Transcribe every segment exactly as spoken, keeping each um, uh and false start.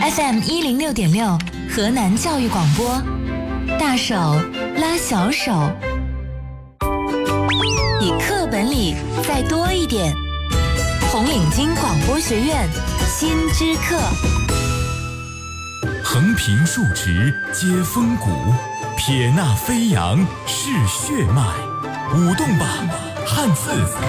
F M 一零六点六，河南教育广播，大手拉小手，比课本里再多一点。红领巾广播学院新知课， 横平竖直接风骨，撇捺飞扬是血脉，舞动吧汉字。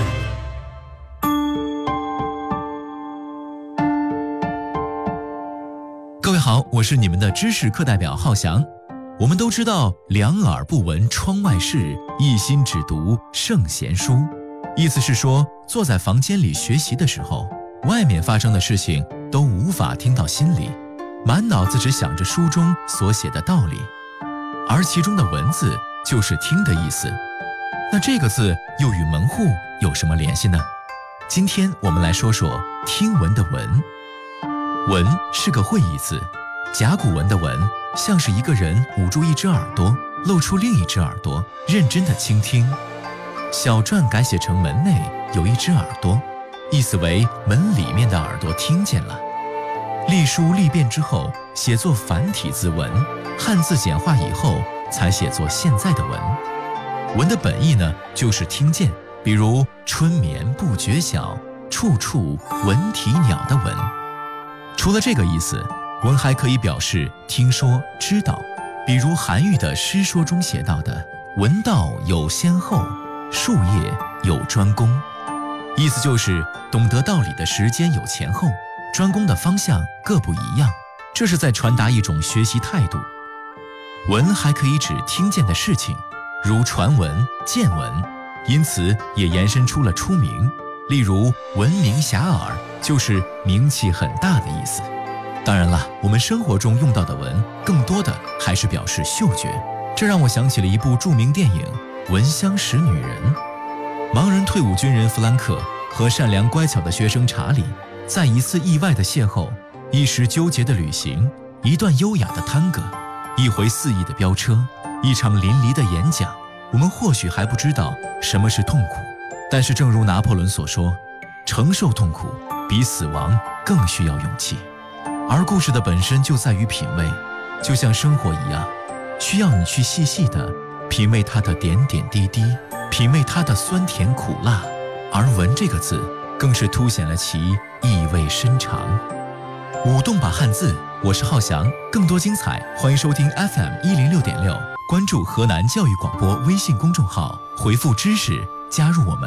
各位好，我是你们的知识课代表浩翔。我们都知道两耳不闻窗外事，一心只读圣贤书。意思是说，坐在房间里学习的时候，外面发生的事情都无法听到心里，满脑子只想着书中所写的道理，而其中的文字就是听的意思。那这个字又与门户有什么联系呢？今天我们来说说听闻的闻。闻是个会意字，甲骨文的闻像是一个人捂住一只耳朵，露出另一只耳朵，认真的倾听。小篆改写成门内有一只耳朵，意思为门里面的耳朵听见了。隶书隶变之后写作繁体字文，汉字简化以后才写作现在的文。文的本意呢，就是听见，比如春眠不觉晓，处处闻啼鸟的闻。除了这个意思，闻还可以表示听说知道，比如韩愈的诗说中写到的闻道有先后，术业有专攻，意思就是懂得道理的时间有前后，专攻的方向各不一样，这是在传达一种学习态度。闻还可以指听见的事情，如传闻、见闻，因此也延伸出了出名，例如闻名遐迩，就是名气很大的意思。当然了，我们生活中用到的闻，更多的还是表示嗅觉，这让我想起了一部著名电影《闻香识女人》。盲人退伍军人弗兰克和善良乖巧的学生查理，在一次意外的邂逅，一时纠结的旅行，一段优雅的探戈，一回肆意的飙车，一场淋漓的演讲，我们或许还不知道什么是痛苦，但是正如拿破仑所说，承受痛苦比死亡更需要勇气。而故事的本身就在于品味，就像生活一样，需要你去细细的品味它的点点滴滴，品味它的酸甜苦辣。而闻这个字更是凸显了其意味深长。舞动吧汉字，我是浩翔，更多精彩欢迎收听 F M 一零六点六，关注河南教育广播微信公众号，回复知识加入我们。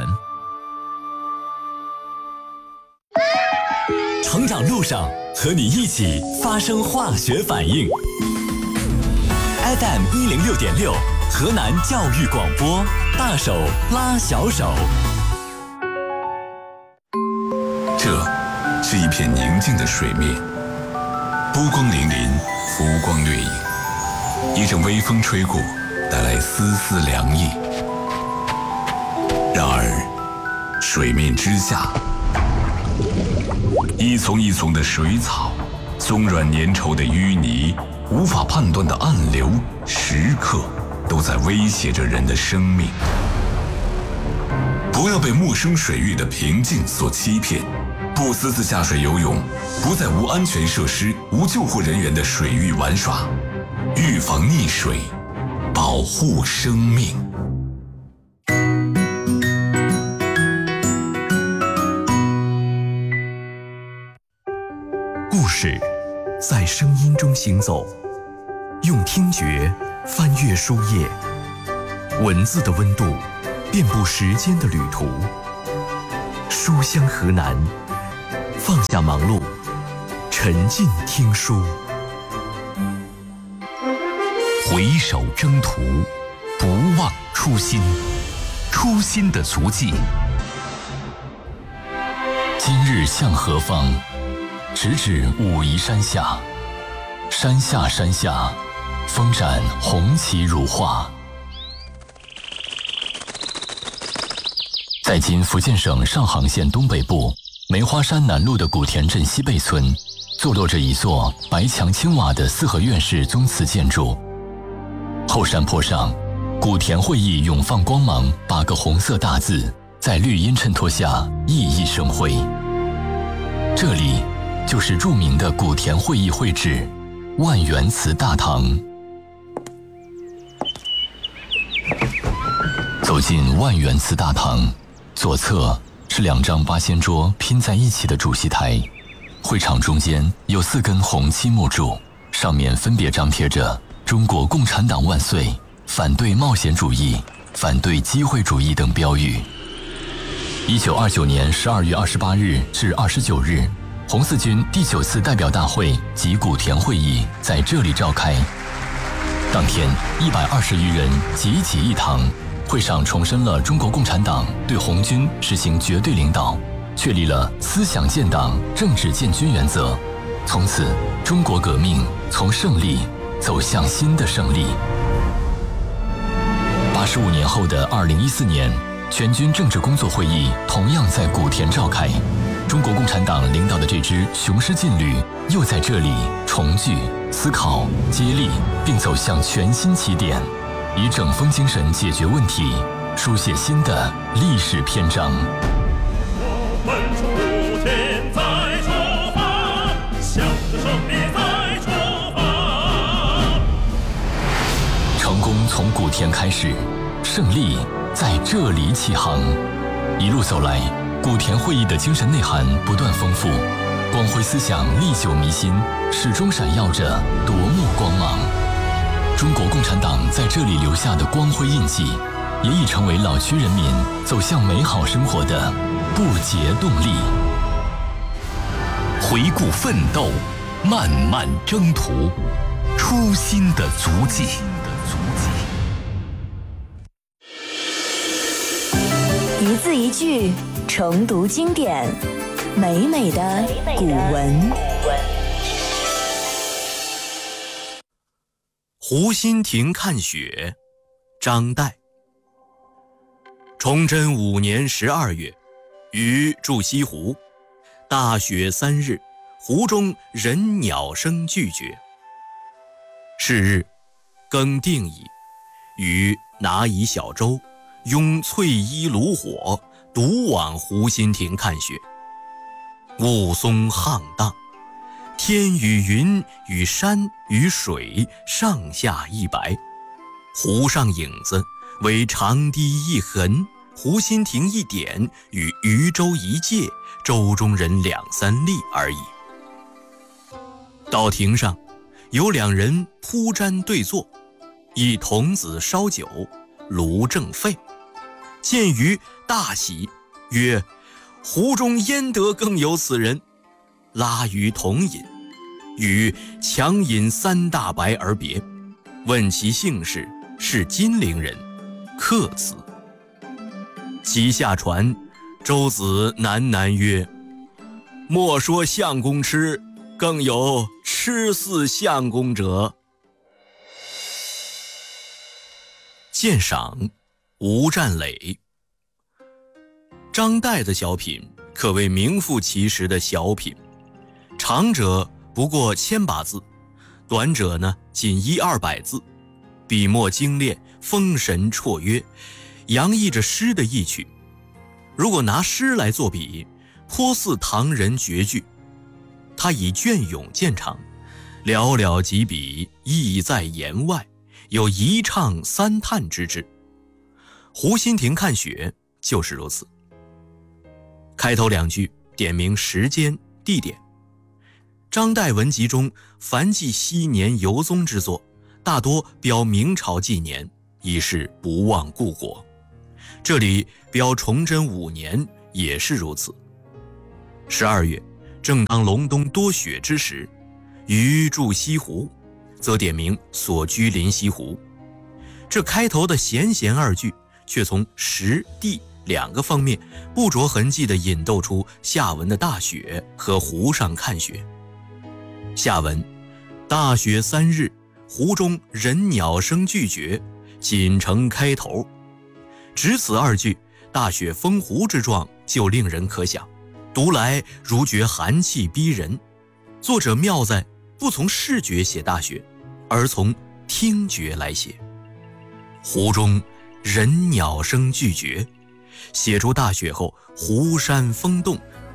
成长路上和你一起发生化学反应。 F M 一零六点六，河南教育广播，大手拉小手。 这是一片宁静的水面，波光粼粼，浮光掠影，一阵微风吹过，带来丝丝凉意。然而水面之下，一丛一丛的水草，松软粘稠的淤泥，无法判断的暗流，时刻都在威胁着人的生命。不要被陌生水域的平静所欺骗，不私自下水游泳，不在无安全设施、无救护人员的水域玩耍，预防溺水，保护生命。 故事在声音中行走，用听觉翻阅书页，文字的温度遍布时间的旅途。书香河南，放下忙碌，沉浸听书。回首征途，不忘初心，初心的足迹。今日向何方？直指武夷山下，山下山下，风展红旗如画。在今福建省上杭县东北部梅花山南路的古田镇西贝村，坐落着一座白墙青瓦的四合院式宗祠建筑。后山坡上，古田会议永放光芒八个红色大字在绿荫衬托下熠熠生辉。这里就是著名的古田会议会址万源祠大堂。走进万源祠大堂，左侧是两张八仙桌拼在一起的主席台，会场中间有四根红漆木柱，上面分别张贴着“中国共产党万岁”、“反对冒险主义”、“反对机会主义”等标语。一九二九年十二月二十八日至二十九日，红四军第九次代表大会及古田会议在这里召开。当天，一百二十余人集集一堂。会上重申了中国共产党对红军实行绝对领导，确立了思想建党、政治建军原则。从此，中国革命从胜利走向新的胜利。八十五年后的二零一四年，全军政治工作会议同样在古田召开。中国共产党领导的这支雄狮劲旅又在这里重聚、思考、接力，并走向全新起点。以整风精神解决问题，书写新的历史篇章。 我们出天再出发，向着胜利再出发。 成功从古田开始，胜利在这里起航。一路走来，古田会议的精神内涵不断丰富，光辉思想历久弥新，始终闪耀着夺目光芒。中国共产党在这里留下的光辉印记，也已成为老区人民走向美好生活的不竭动力。 回顾奋斗，漫漫征途，初心的足迹。 一字一句重读经典，美美的古文。 湖心亭看雪，张岱。崇祯五年十二月，余住西湖，大雪三日，湖中人鸟声俱绝。是日，更定矣，余拿以小舟，拥翠衣炉火，独往湖心亭看雪。雾凇沆荡，天与云与山与水上下一白，湖上影子为长堤一痕，湖心亭一点，与渔舟一芥，舟中人两三粒而已。到亭上，有两人铺毡对坐，一童子烧酒，炉正沸。见余大喜，曰：“湖中焉得更有此人？”拉余同饮，余强饮三大白而别。问其姓氏，是金陵人，客此。即下船，舟子喃喃曰：“莫说相公痴，更有痴似相公者。”鉴赏吴占磊。张岱的小品可谓名副其实的小品，长者不过千把字，短者呢仅一二百字，笔墨精炼，风神绰约，洋溢着诗的意趣。如果拿诗来作比，颇似唐人绝句。他以隽永见长，寥寥几笔，意在言外，有一唱三叹之志。湖心亭看雪就是如此。开头两句点明时间地点。张岱文集中凡记昔年游踪之作，大多标明朝纪年，以示不忘故国。这里标崇祯五年也是如此。十二月，正当隆冬多雪之时，余住西湖，则点明所居临西湖。这开头的闲闲二句，却从时地两个方面不着痕迹地引逗出下文的大雪和湖上看雪。下文，大雪三日，湖中人鸟声俱绝，仅成开头。只此二句，大雪封湖之状就令人可想，读来如觉寒气逼人。作者妙在不从视觉写大雪，而从听觉来写。湖中人鸟声俱绝，写出大雪后湖山风动，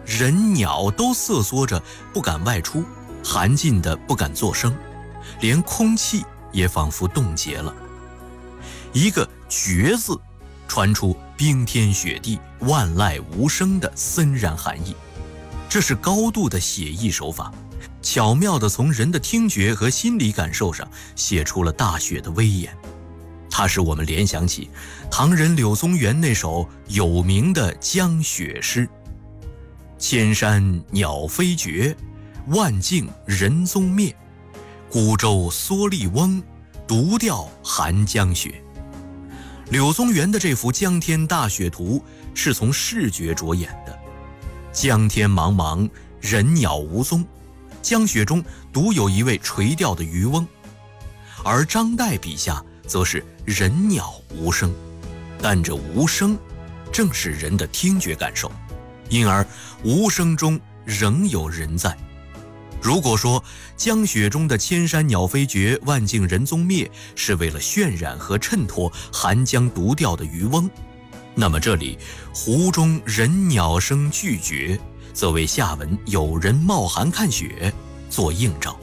人鸟都瑟缩着不敢外出，寒尽的不敢作声，连空气也仿佛冻结了。一个绝字传出冰天雪地万籁无声的森然含义，这是高度的写意手法，巧妙地从人的听觉和心理感受上写出了大雪的威严。它使我们联想起唐人柳宗元那首有名的江雪诗：千山鸟飞绝，万径人踪灭，孤舟蓑笠翁，独钓寒江雪。柳宗元的这幅江天大雪图是从视觉着眼的，江天茫茫，人鸟无踪，江雪中独有一位垂钓的渔翁。而张岱笔下则是人鸟无声，但这无声正是人的听觉感受，因而无声中仍有人在。如果说江雪中的千山鸟飞绝，万径人踪灭是为了渲染和衬托寒江独钓的渔翁，那么这里湖中人鸟声俱绝，则为下文有人冒寒看雪做映照。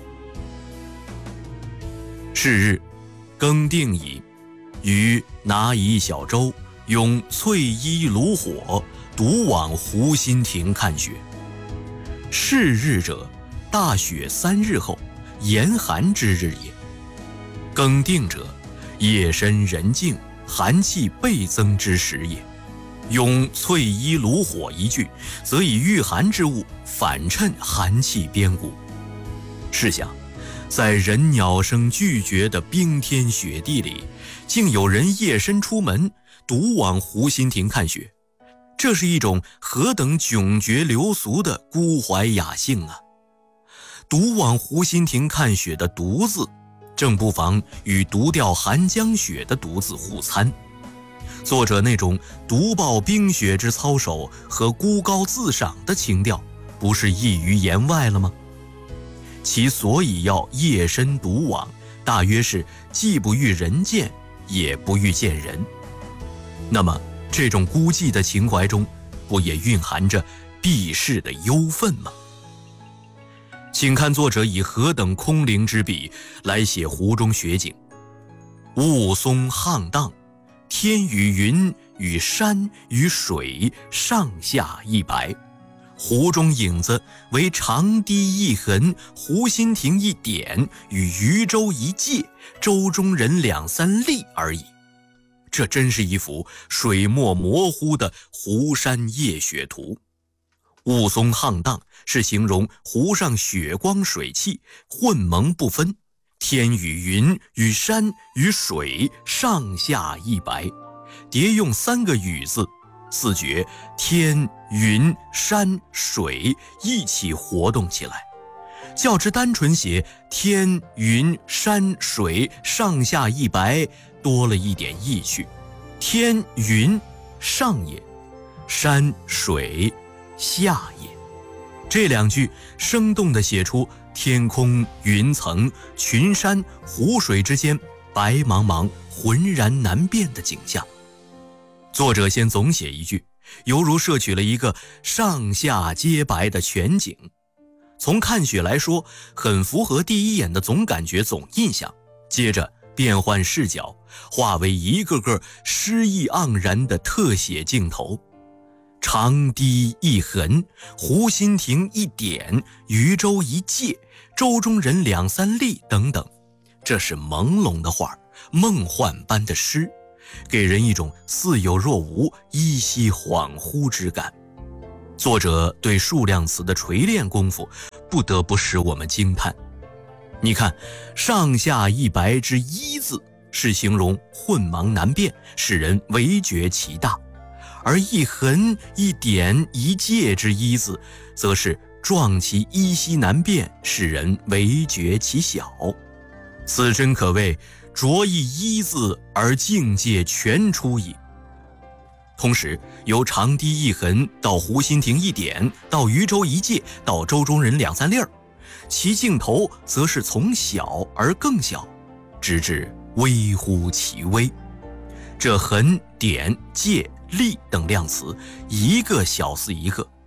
是日，更定矣，余拿一小舟，拥翠衣炉火，独往湖心亭看雪。是日者，大雪三日后，严寒之日也。更定者，夜深人静，寒气倍增之时也。用翠衣炉火一句，则以御寒之物反衬寒气边骨。试想，在人鸟声俱绝的冰天雪地里，竟有人夜深出门，独往湖心亭看雪，这是一种何等迥绝流俗的孤怀雅兴啊！独往湖心亭看雪的独字，正不妨与独钓寒江雪的独字互参。作者那种独抱冰雪之操守和孤高自赏的情调，不是溢于言外了吗？其所以要夜深独往，大约是既不欲人见，也不欲见人。那么这种孤寂的情怀中，不也蕴含着避世的忧愤吗？请看作者以何等空灵之笔来写湖中雪景。雾凇沆荡，天与云与山与水上下一白，湖中影子为长堤一痕，湖心亭一点，与渔舟一芥，舟中人两三粒而已。这真是一幅水墨模糊的湖山夜雪图。雾凇沆荡是形容湖上雪光水气混蒙不分，天与云与山与水上下一白，叠用三个雨字，似觉天云山水一起活动起来。较之单纯写天云山水上下一白，多了一点意趣。天云上也，山水下也，这两句生动地写出天空云层群山湖水之间白茫茫浑然难辨的景象。作者先总写一句，犹如摄取了一个上下皆白的全景。从看雪来说，很符合第一眼的总感觉总印象，接着变换视角，化为一个个诗意盎然的特写镜头。长堤一痕，湖心亭一点，渔舟一芥，舟中人两三粒等等，这是朦胧的画，梦幻般的诗，给人一种似有若无、依稀恍惚之感。作者对数量词的锤炼功夫，不得不使我们惊叹。你看，上下一白之一字，是形容混茫难辨，使人唯觉其大；而一痕一点一芥之一字，则是状其依稀难辨，使人唯觉其小。此真可谓着一一字而境界全出矣。同时，由长堤一痕到湖心亭一点，到渔舟一芥，到舟中人两三粒儿，其镜头则是从小而更小，直至微乎其微。这痕、点、芥、粒等量词，一个小似一个，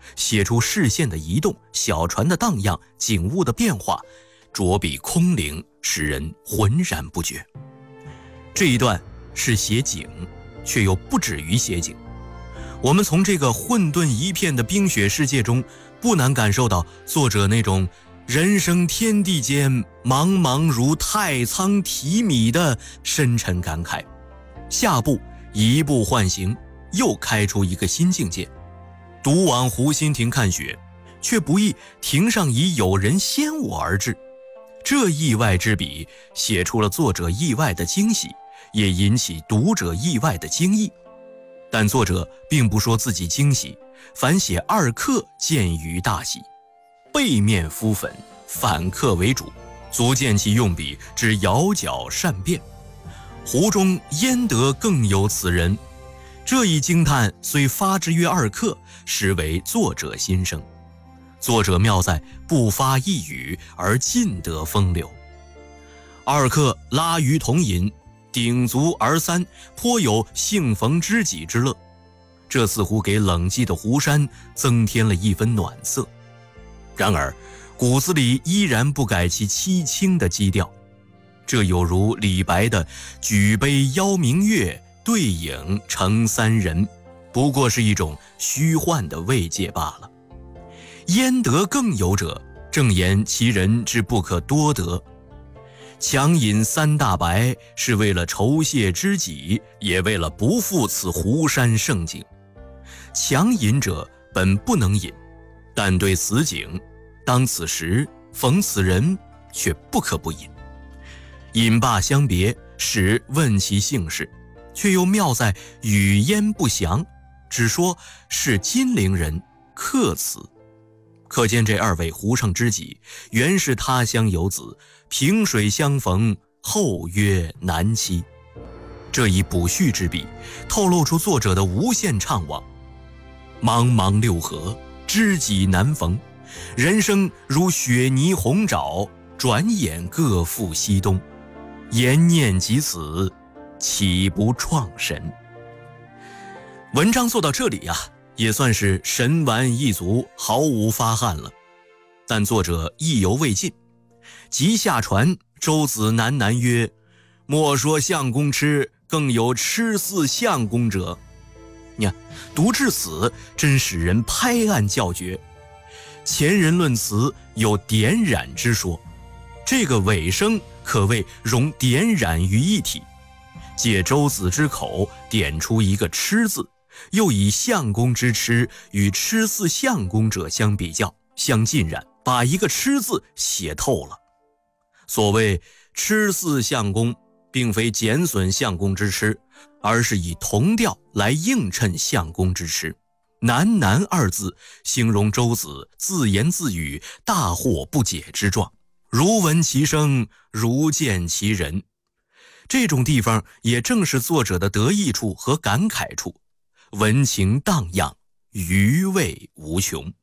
写出视线的移动、小船的荡漾、景物的变化，着笔空灵，使人浑然不觉。这一段是写景，却又不止于写景。我们从这个混沌一片的冰雪世界中，不难感受到作者那种人生天地间茫茫如太仓提米的深沉感慨。下步移步换行，又开出一个新境界。独往湖心亭看雪，却不意亭上已有人先我而至。这意外之笔，写出了作者意外的惊喜，也引起读者意外的惊异。但作者并不说自己惊喜，反写二客见于大喜，背面敷粉，反客为主，足见其用笔之摇脚善变。湖中焉得更有此人？这一惊叹虽发之曰二客，实为作者心声。作者妙在不发一语而尽得风流。二客拉鱼同饮，鼎足而三，颇有幸逢知己之乐。这似乎给冷寂的湖山增添了一分暖色。然而骨子里依然不改其凄清的基调。这有如李白的举杯邀明月，对影成三人，不过是一种虚幻的慰藉罢了。焉得更有者？正言其人之不可多得。强饮三大白，是为了酬谢知己，也为了不负此湖山盛景。强饮者本不能饮，但对此景，当此时逢此人，却不可不饮。饮罢相别，始问其姓氏，却又妙在语焉不详，只说是金陵人，客此。可见这二位湖上知己，原是他乡游子，萍水相逢，后约难期。这一补叙之笔，透露出作者的无限怅惘。茫茫六合，知己难逢，人生如雪泥红爪，转眼各赴西东。言念及此，岂不创神？文章做到这里啊，也算是神完意足，毫无发汗了。但作者意犹未尽，即下船，周子喃喃曰：“莫说相公痴，更有痴似相公者。”你看，读至此，真使人拍案叫绝。前人论词有点染之说，这个尾声可谓融点染于一体，借周子之口点出一个痴字，又以相公之痴与痴似相公者相比较，相浸染，把一个痴字写透了。所谓痴似相公，并非减损相公之痴，而是以同调来映衬相公之痴。喃喃二字形容周子自言自语，大惑不解之状，如闻其声，如见其人。这种地方也正是作者的得意处和感慨处，文情荡漾，余味无穷。